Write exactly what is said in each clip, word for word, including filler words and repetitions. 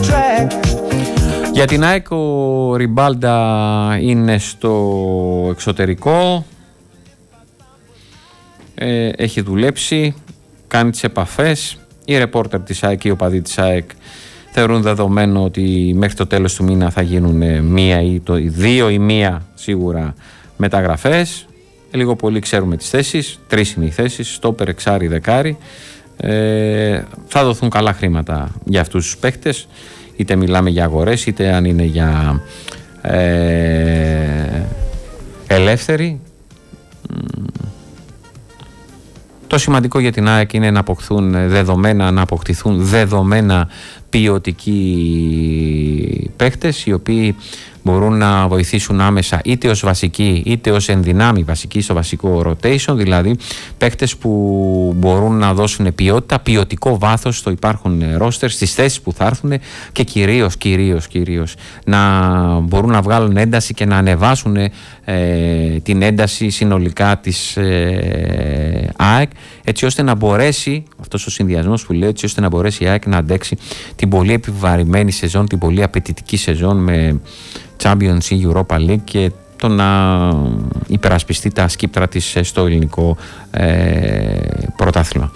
Για την ΑΕΚ ο Ριμπάλντα είναι στο εξωτερικό, ε, έχει δουλέψει, κάνει τις επαφές. Οι ρεπόρτερ της ΑΕΚ και οι οπαδοί της ΑΕΚ θεωρούν δεδομένο ότι μέχρι το τέλος του μήνα θα γίνουν μία ή το, δύο ή μία σίγουρα μεταγραφές. Λίγο πολύ ξέρουμε τις θέσεις, τρεις είναι οι θέσεις, στόπερ, εξάρι, δεκάρι. Ε, θα δοθούν καλά χρήματα για αυτούς τους παίχτες, είτε μιλάμε για αγορές είτε αν είναι για ε, ελεύθεροι. Το σημαντικό για την ΑΕΚ είναι να αποκτηθούν δεδομένα, να αποκτηθούν δεδομένα ποιοτικοί παίχτες, οι οποίοι μπορούν να βοηθήσουν άμεσα είτε ως βασικοί είτε ως ενδυνάμει βασικοί στο βασικό rotation, δηλαδή παίχτες που μπορούν να δώσουν ποιότητα, ποιοτικό βάθος στο υπάρχον roster, στις θέσεις που θα έρθουν και κυρίως, κυρίως, κυρίως να μπορούν να βγάλουν ένταση και να ανεβάσουν ε, την ένταση συνολικά της ε, ΑΕΚ, έτσι ώστε να μπορέσει, αυτός ο συνδυασμός που λέω, έτσι ώστε να μπορέσει η ΑΕΚ να αντέξει την πολύ επιβαρημένη σεζόν, την πολύ απαιτητική σεζόν με Champions ή Europa League και το να υπερασπιστεί τα σκύπτρα της στο ελληνικό ε, πρωτάθλημα.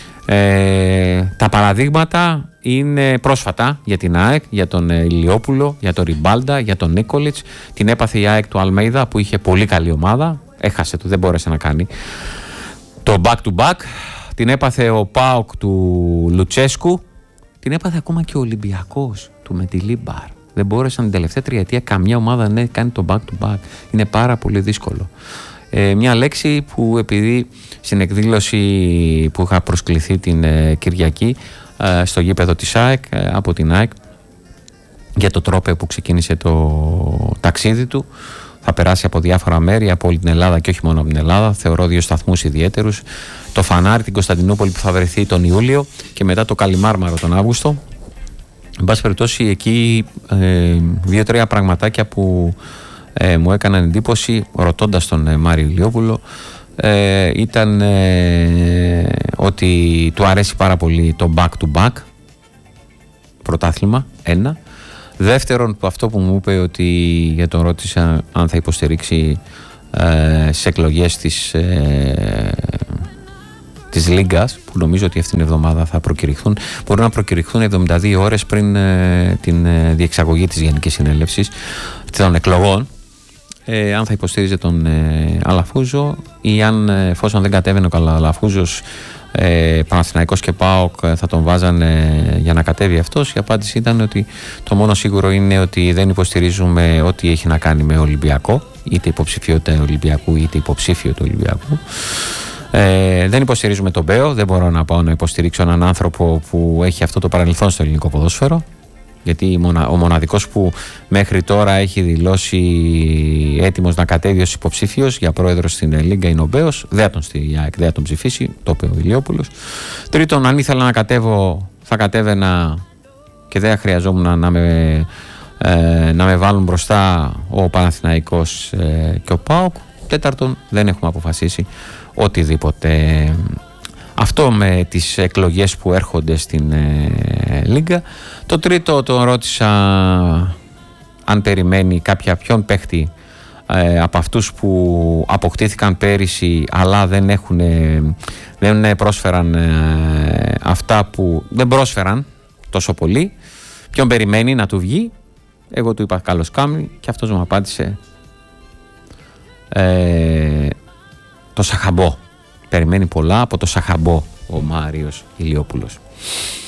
Ε, τα παραδείγματα είναι πρόσφατα για την ΑΕΚ, για τον Ηλιόπουλο, για τον Ριμπάλντα, για τον Νίκολιτς. Την έπαθε η ΑΕΚ του Αλμέιδα που είχε πολύ καλή ομάδα, έχασε το, δεν μπόρεσε να κάνει το back to back. Την έπαθε ο ΠΑΟΚ του Λουτσέσκου, την έπαθε ακόμα και ο Ολυμπιακός του Μετιλίμπαρ. Δεν μπόρεσαν την τελευταία τριετία καμιά ομάδα να κάνει το back to back. Είναι πάρα πολύ δύσκολο. Ε, μια λέξη που επειδή στην εκδήλωση που είχα προσκληθεί την ε, Κυριακή ε, στο γήπεδο της ΑΕΚ, ε, από την ΑΕΚ, για το τρόπο που ξεκίνησε το ταξίδι του, θα περάσει από διάφορα μέρη, από όλη την Ελλάδα και όχι μόνο από την Ελλάδα. Θεωρώ δύο σταθμούς ιδιαίτερους. Το Φανάρι, την Κωνσταντινούπολη που θα βρεθεί τον Ιούλιο και μετά το Καλιμάρμαρο τον Αύγουστο. Εν πάση περιπτώσει, εκεί ε, δύο-τρία πραγματάκια που ε, μου έκαναν εντύπωση ρωτώντας τον ε, Μάριο Ηλιόπουλο ε, ήταν ε, ότι του αρέσει πάρα πολύ το back to back πρωτάθλημα, ένα. Δεύτερον, αυτό που μου είπε ότι για τον ρώτησα αν θα υποστηρίξει ε, στις εκλογές της ε, της Λίγκας, που νομίζω ότι αυτήν την εβδομάδα θα προκηρυχθούν, μπορούν να προκηρυχθούν εβδομήντα δύο ώρες πριν ε, την ε, διεξαγωγή της Γενικής Συνέλευσης των εκλογών, ε, αν θα υποστήριζε τον ε, Αλαφούζο ή αν ε, εφόσον δεν κατέβαινε ο Αλαφούζος, ε, Παναθηναϊκός και ΠΑΟΚ θα τον βάζανε για να κατέβει αυτός. Η απάντηση ήταν ότι το μόνο σίγουρο είναι ότι δεν υποστηρίζουμε ό,τι έχει να κάνει με Ολυμπιακό, είτε υποψηφιότητα Ολυμπιακού είτε υποψήφιο του Ολυμπιακού. Ε, δεν υποστηρίζουμε τον Μπέο, δεν μπορώ να πάω να υποστηρίξω έναν άνθρωπο που έχει αυτό το παρελθόν στο ελληνικό ποδόσφαιρο, γιατί ο μοναδικός που μέχρι τώρα έχει δηλώσει έτοιμος να κατέβει ως υποψήφιος για πρόεδρο στην Λίγκα είναι ο Μπέος. Δεν θα τον στη ΑΕΚ, δεν θα τον ψηφίσει, το είπε ο Ηλιόπουλος. Τρίτον, αν ήθελα να κατέβω, θα κατέβαινα και δεν χρειαζόμουν να με, ε, να με βάλουν μπροστά ο Παναθηναϊκός ε, και ο ΠΑΟΚ. Τέταρτον, δεν έχουμε αποφασίσει οτιδήποτε. Αυτό με τις εκλογές που έρχονται στην ε, Λίγκα. Το τρίτο, τον ρώτησα αν περιμένει κάποια ποιον παίχτη ε, από αυτούς που αποκτήθηκαν πέρυσι αλλά δεν έχουν, δεν πρόσφεραν ε, αυτά που δεν πρόσφεραν τόσο πολύ, ποιον περιμένει να του βγει. Εγώ του είπα καλώς κάμνη και αυτός μου απάντησε ε, το Σαχαμπό. Περιμένει πολλά από το Σαχαμπό ο Μάριος Ηλιόπουλος.